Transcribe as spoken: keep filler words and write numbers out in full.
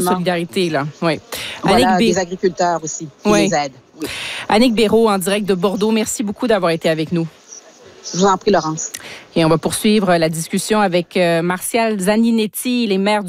solidarité, là. Oui. Voilà, Annick des B... agriculteurs aussi qui oui. les aident. Oui. Annick Béraud, en direct de Bordeaux, merci beaucoup d'avoir été avec nous. Je vous en prie, Laurence. Et on va poursuivre la discussion avec euh, Martial Zaninetti, les maires du